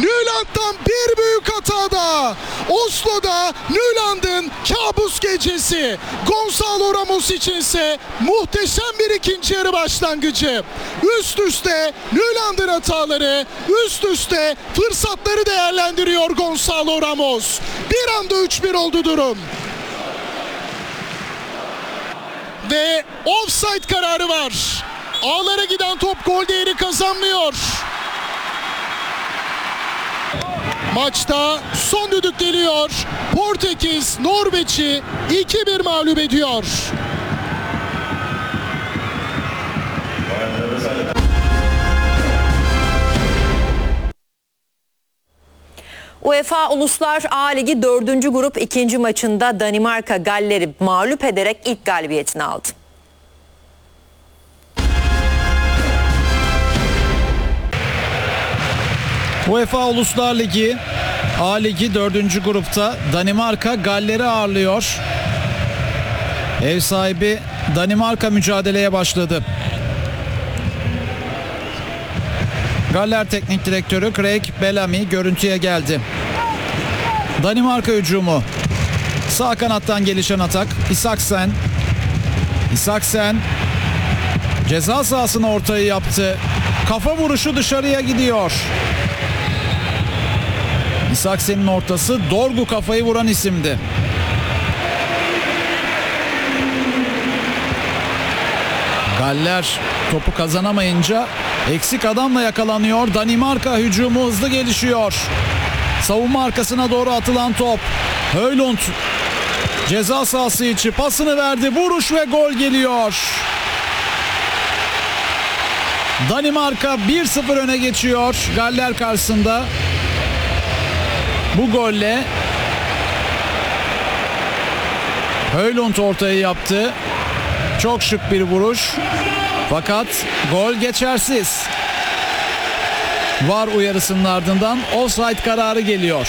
Nyland'dan bir büyük hatada. Oslo'da Nyland'ın kabus gecesi. Gonçalo Ramos içinse muhteşem bir ikinci yarı başlangıcı. Üst üste Nyland'ın hataları, üst üste fırsatları değerlendiriyor Gonçalo Ramos. Bir anda 3-1 oldu durum. Ve offside kararı var. Ağlara giden top gol değeri kazanmıyor. Maçta son düdük geliyor. Portekiz Norveç'i 2-1 mağlup ediyor. UEFA Uluslar A Ligi 4. grup 2. maçında Danimarka Galler'i mağlup ederek ilk galibiyetini aldı. UEFA Uluslar Ligi A Ligi 4. grupta Danimarka Galler'i ağırlıyor. Ev sahibi Danimarka mücadeleye başladı. Galler Teknik Direktörü Craig Bellamy görüntüye geldi. Danimarka hücumu. Sağ kanattan gelişen atak. Isaksen. Isaksen ceza sahasına ortayı yaptı. Kafa vuruşu dışarıya gidiyor. Isaksen'in ortası Dorgu kafayı vuran isimdi. Galler topu kazanamayınca eksik adamla yakalanıyor. Danimarka hücumu hızlı gelişiyor. Savunma arkasına doğru atılan top. Højlund ceza sahası içi pasını verdi. Vuruş ve gol geliyor. Danimarka 1-0 öne geçiyor Galler karşısında. Bu golle Højlund ortayı yaptı. Çok şık bir vuruş. Fakat gol geçersiz. VAR uyarısının ardından offside kararı geliyor.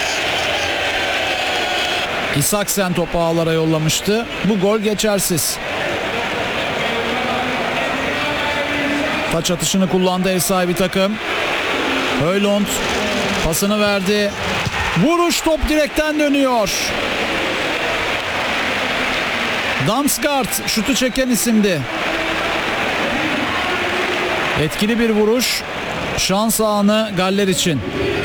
Isaksen topu ağlara yollamıştı. Bu gol geçersiz. Taç atışını kullandı ev sahibi takım. Højlund pasını verdi. Vuruş, top direkten dönüyor. Damsgaard şutu çeken isimdi. Etkili bir vuruş. Şans anı Galler için.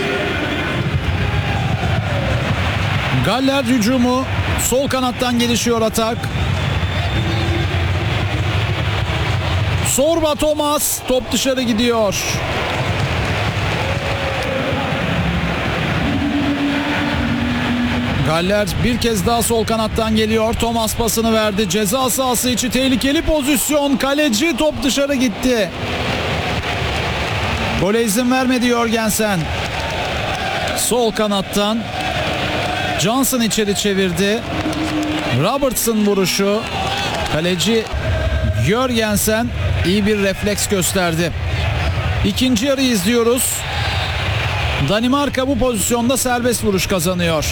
Galler hücumu. Sol kanattan gelişiyor atak. Sorba Thomas. Top dışarı gidiyor. Galler bir kez daha sol kanattan geliyor. Thomas pasını verdi. Ceza sahası içi tehlikeli pozisyon. Kaleci, top dışarı gitti. Gole izin vermedi Jørgensen. Sol kanattan Johnson içeri çevirdi. Robertson vuruşu. Kaleci Jørgensen iyi bir refleks gösterdi. İkinci yarı izliyoruz. Danimarka bu pozisyonda serbest vuruş kazanıyor.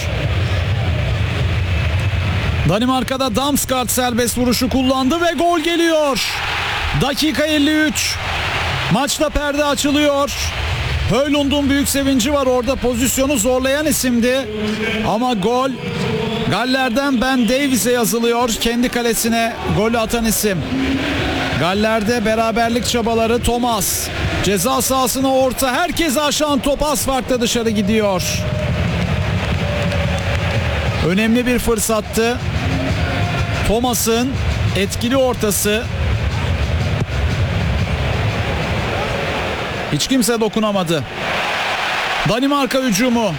Danimarka'da Damsgaard serbest vuruşu kullandı ve gol geliyor. Dakika 53. Maçta perde açılıyor. Højlund'un büyük sevinci var orada, pozisyonu zorlayan isimdi. Ama gol Galler'den Ben Davies'e yazılıyor. Kendi kalesine golü atan isim. Galler'de beraberlik çabaları. Thomas ceza sahasına orta, herkesi aşan top az farkla dışarı gidiyor. Önemli bir fırsattı. Thomas'ın etkili ortası. Hiç kimse dokunamadı. Danimarka hücumu.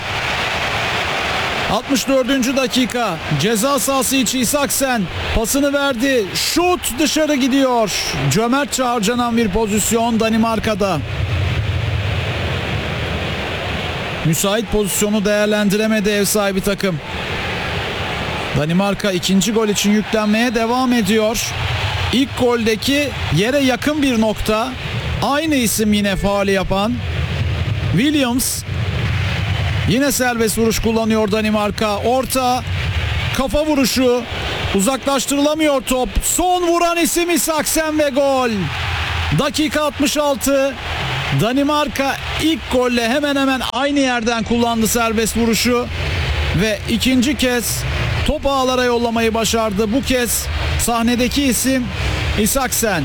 64. dakika. Ceza sahası içi Isaksen pasını verdi. Şut dışarı gidiyor. Cömertçe harcanan bir pozisyon Danimarka'da. Müsait pozisyonu değerlendiremedi ev sahibi takım. Danimarka ikinci gol için yüklenmeye devam ediyor. İlk goldeki yere yakın bir nokta. Aynı isim yine faali yapan Williams. Yine serbest vuruş kullanıyor Danimarka. Orta, kafa vuruşu. Uzaklaştırılamıyor top. Son vuran isim Isaksen ve gol. Dakika 66. Danimarka ilk golle hemen hemen aynı yerden kullandı serbest vuruşu ve ikinci kez top ağlara yollamayı başardı. Bu kez sahnedeki isim Isaksen.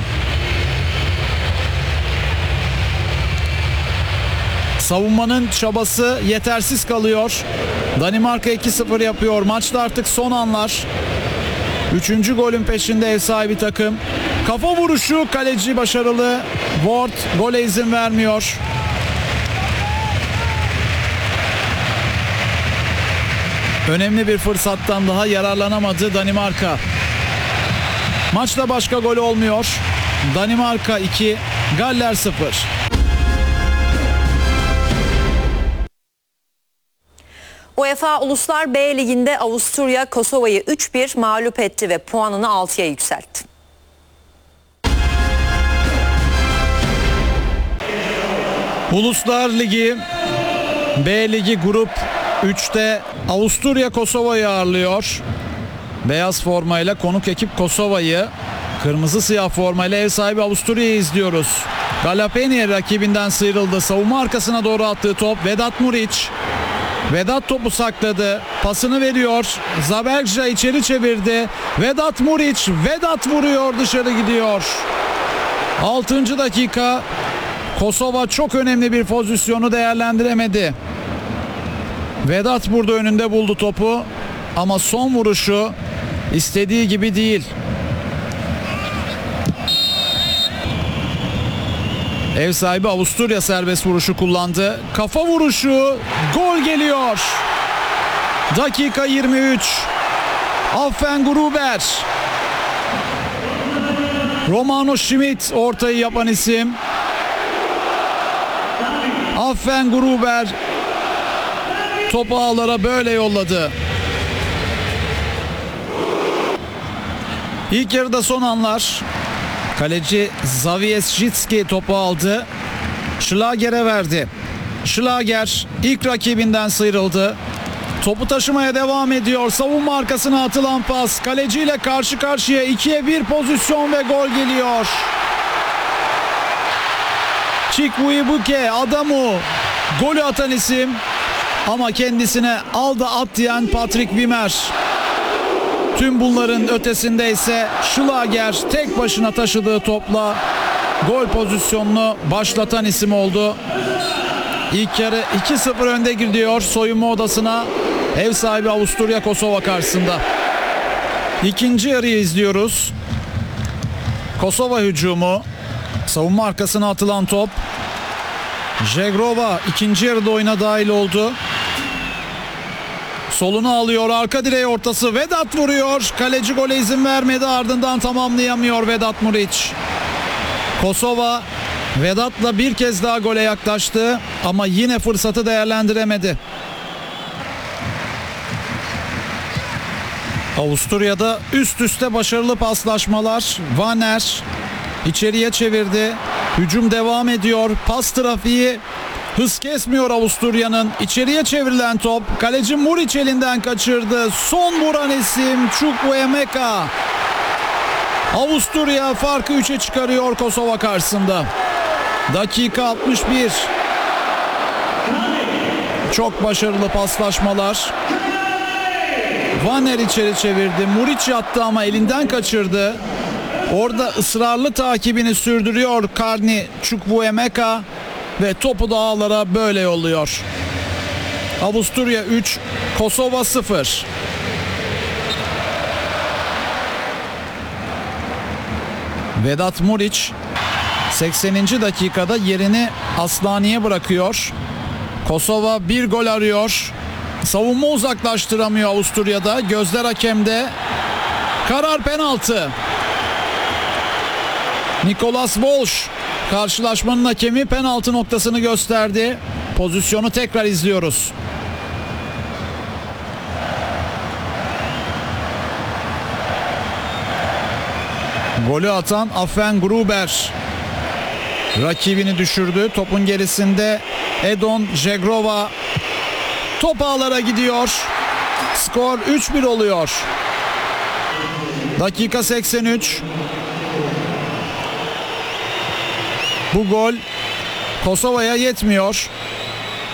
Savunmanın çabası yetersiz kalıyor. Danimarka 2-0 yapıyor. Maçta artık son anlar. 3. golün peşinde ev sahibi takım. Kafa vuruşu, kaleci başarılı. Ward gole izin vermiyor. Önemli bir fırsattan daha yararlanamadı Danimarka. Maçta başka gol olmuyor. Danimarka 2, Galler 0. UEFA Uluslar B Ligi'nde Avusturya Kosova'yı 3-1 mağlup etti ve puanını 6'ya yükseltti. Uluslar Ligi B Ligi Grup 3'te Avusturya Kosova'yı ağırlıyor. Beyaz formayla konuk ekip Kosova'yı, kırmızı siyah formayla ev sahibi Avusturya'yı izliyoruz. Galapeni rakibinden sıyrıldı. Savunma arkasına doğru attığı top Vedat Muriç. Vedat topu sakladı. Pasını veriyor. Zabelja içeri çevirdi. Vedat Muriç. Vedat vuruyor, dışarı gidiyor. 6. dakika. Kosova çok önemli bir pozisyonu değerlendiremedi. Vedat burada önünde buldu topu. Ama son vuruşu istediği gibi değil. Ev sahibi Avusturya serbest vuruşu kullandı. Kafa vuruşu, gol geliyor. Dakika 23. Affen Gruber. Romano Schmidt ortayı yapan isim. Affen Gruber topu ağlara böyle yolladı. İlk yarıda son anlar. Kaleci Zawieszczycki topu aldı. Schlager'e verdi. Schlager ilk rakibinden sıyrıldı. Topu taşımaya devam ediyor. Savunma arkasına atılan pas. Kaleciyle karşı karşıya 2'ye 1 pozisyon ve gol geliyor. Çikbuibuke Adamu golü atan isim ama kendisine al da at diyen Patrick Wimmer. Tüm bunların ötesinde ise Schlager tek başına taşıdığı topla gol pozisyonunu başlatan isim oldu. İlk yarı 2-0 önde gidiyor soyunma odasına ev sahibi Avusturya Kosova karşısında. İkinci yarıyı izliyoruz. Kosova hücumu. Savunma arkasına atılan top. Jegrova ikinci yarıda oyuna dahil oldu. Solunu alıyor, arka direğe ortası. Vedat vuruyor. Kaleci gole izin vermedi, ardından tamamlayamıyor Vedat Muriç. Kosova Vedat'la bir kez daha gole yaklaştı ama yine fırsatı değerlendiremedi. Avusturya'da üst üste başarılı paslaşmalar. Vanner içeriye çevirdi. Hücum devam ediyor. Pas trafiği hız kesmiyor Avusturya'nın. İçeriye çevrilen top. Kaleci Muriç elinden kaçırdı. Son vuran isim Chukwuemeka. Avusturya farkı 3'e çıkarıyor Kosova karşısında. Dakika 61. Çok başarılı paslaşmalar. Vanner içeri çevirdi. Muriç yattı ama elinden kaçırdı. Orada ısrarlı takibini sürdürüyor Karni Chukwuemeka ve topu da ağlara böyle yolluyor. Avusturya 3, Kosova 0. Vedat Muriç 80. dakikada yerini Aslani'ye bırakıyor. Kosova bir gol arıyor. Savunma uzaklaştıramıyor Avusturya'da. Gözler hakemde. Karar penaltı. Nikolas Walsh karşılaşmanın hakemi, penaltı noktasını gösterdi. Pozisyonu tekrar izliyoruz. Golü atan Affen Gruber rakibini düşürdü. Topun gerisinde Edon Jegrova. Top ağlara gidiyor. Skor 3-1 oluyor. Dakika 83. Bu gol Kosova'ya yetmiyor.